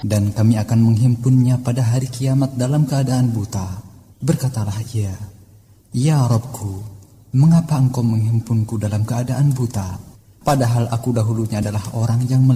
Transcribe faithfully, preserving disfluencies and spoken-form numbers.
dan kami akan menghimpunnya pada hari kiamat dalam keadaan buta. Berkatalah ia, Ya Rabbku, mengapa engkau menghimpunku dalam keadaan buta, padahal aku dahulunya adalah orang yang